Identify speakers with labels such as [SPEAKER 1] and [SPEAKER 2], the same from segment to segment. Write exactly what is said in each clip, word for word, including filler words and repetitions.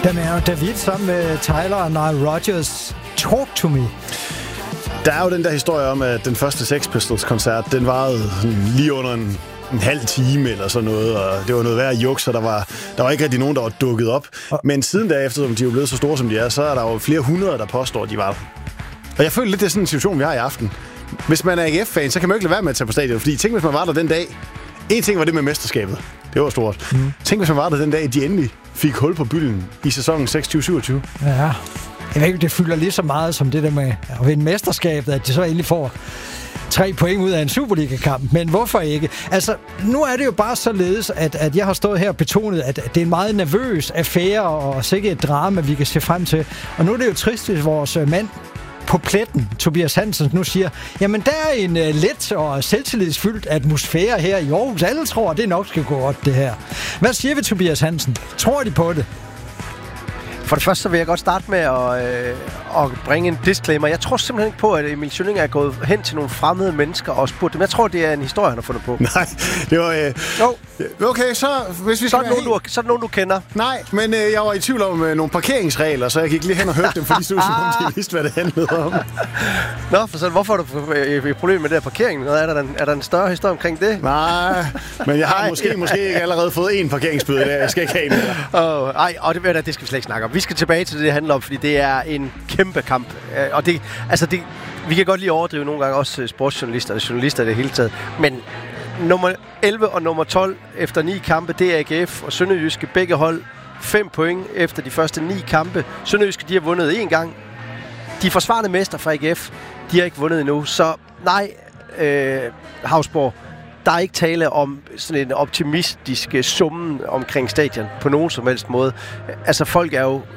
[SPEAKER 1] Den er David sammen med Tyler og Nile Rodgers. Talk to me.
[SPEAKER 2] Der er jo den der historie om, at den første Sex Pistols-koncert, den varede lige under en, en halv time eller sådan noget, og det var noget værd juks, så der var, der var ikke rigtig nogen, der var dukket op. Men siden derefter, som de er blevet så store, som de er, så er der jo flere hundrede, der påstår, at de var. Og jeg føler lidt, det er sådan en situation, vi har i aften. Hvis man er A G F-fan, så kan man jo ikke lade være med at tage på stadion, fordi tænk, hvis man var der den dag. En ting var det med mesterskabet. Det var stort. Mm. Tænk, hvis man var der den dag, de endelig fik hul på bylden i sæsonen seksogtyve syvogtyve.
[SPEAKER 1] Ja, jeg ved ikke, det fylder lige så meget som det der med at vinde mesterskabet, at de så endelig får tre point ud af en Superliga-kamp. Men hvorfor ikke? Altså, nu er det jo bare således, at, at jeg har stået her og betonet, at det er en meget nervøs affære og sikkert et drama, vi kan se frem til. Og nu er det jo trist, hvis vores mand på pletten, Tobias Hansen, nu siger, jamen der er en uh, let og selvtillidsfyldt atmosfære her i Aarhus. Alle tror, at det nok skal gå godt, det her. Hvad siger vi, Tobias Hansen? Tror de på det?
[SPEAKER 3] For det første så vil jeg godt starte med at, øh, at bringe en disclaimer. Jeg tror simpelthen ikke på, at Emil Schønning er gået hen til nogle fremmede mennesker og spurgt dem. Jeg tror, det er en historie, han har fundet på.
[SPEAKER 2] Nej, det var... Øh...
[SPEAKER 3] Jo.
[SPEAKER 2] Okay, så hvis vi
[SPEAKER 3] så, er nogen, du, så er det nogen, du kender.
[SPEAKER 2] Nej, men øh, jeg var i tvivl om øh, nogle parkeringsregler, så jeg gik lige hen og hørte dem, fordi så som de vidste, hvad det handlede om.
[SPEAKER 3] Nå, for så hvorfor har du et problem med det her parkering? Er der, en, er der en større historie omkring det?
[SPEAKER 2] Nej, men jeg har måske, måske ikke allerede fået en parkeringsbøde der. Jeg skal ikke have en mere.
[SPEAKER 3] Oh, ej, og det, det skal vi slet ikke snakke om. Vi skal tilbage til det, det handler om, fordi det er en kæmpe kamp. Og det, altså det, vi kan godt lige overdrive nogle gange også sportsjournalister og journalister i det hele taget. Men nummer elleve og nummer tolv efter ni kampe, det er A G F og Sønderjyske. Begge hold fem point efter de første ni kampe. Sønderjyske, de har vundet én gang. De forsvarende mester fra A G F, de har ikke vundet endnu. Så nej, øh, Hausborg, der er ikke tale om sådan en optimistisk summen omkring stadion på nogen som helst måde. Altså folk er jo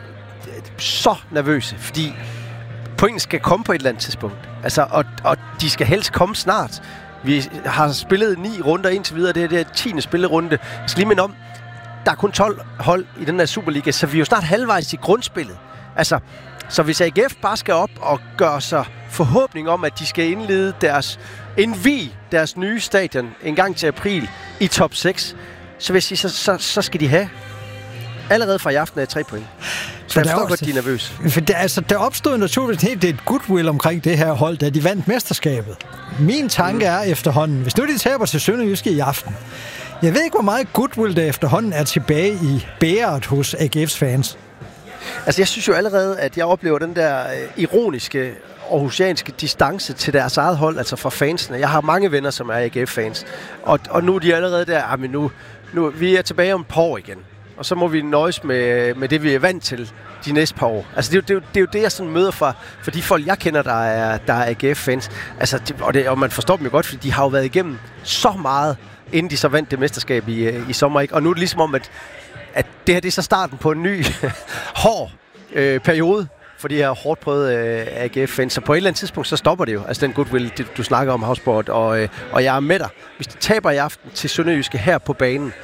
[SPEAKER 3] så nervøse, fordi pointen skal komme på et eller andet tidspunkt. Altså, og, og de skal helst komme snart. Vi har spillet ni runder indtil videre. Det er det tiende spillerunde. Jeg skal lige minde om, der er kun tolv hold i den her Superliga, så vi er jo snart halvvejs i grundspillet. Altså, så hvis A G F bare skal op og gøre sig forhåbning om, at de skal indlede deres, indvige deres nye stadion en gang til april i top seks, så vil jeg sige, så, så, så skal de have allerede fra i aften af tre point. Så jeg forstår godt, de er nervøse.
[SPEAKER 1] For der, altså, der opstod naturligvis helt et goodwill omkring det her hold, da de vandt mesterskabet. Min tanke mm. er efterhånden, hvis nu de taber til Sønderjyske i aften, jeg ved ikke, hvor meget goodwill der efterhånden er tilbage i bæret hos A G F's fans.
[SPEAKER 3] Altså, jeg synes jo allerede, at jeg oplever den der øh, ironiske aarhusianske distance til deres eget hold, altså fra fansene. Jeg har mange venner, som er A G F-fans, og, og nu er de allerede der, ah, men nu, nu, vi er tilbage om et par år igen. Og så må vi nøjes med, med det, vi er vant til de næste par år. Altså, det er jo det, er jo, det, er jo det jeg sådan møder fra, for de folk, jeg kender, der er, der er A G F-fans. Altså, det, og, det, og man forstår dem jo godt, fordi de har jo været igennem så meget, inden de så vandt det mesterskab i, i sommer. Ikke? Og nu er det ligesom om, at, at det her det er så starten på en ny, hård øh, periode for de her hårdt prøvede øh, A G F-fans. Så på et eller andet tidspunkt, så stopper det jo. Altså den goodwill, det, du snakker om, Hausborg, og, øh, og jeg er med dig. Hvis de taber i aften til Sønderjyske her på banen,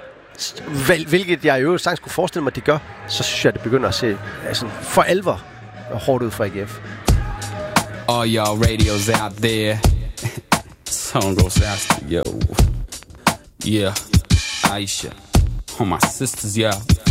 [SPEAKER 3] hvilket jeg jo sagtens kunne forestille mig, at de gør, så synes jeg, at det begynder at se altså, for alvor hårdt ud for A G F.
[SPEAKER 4] All y'all radios out there. Song goes out to yo. Yeah, Aisha. All my sisters, yeah.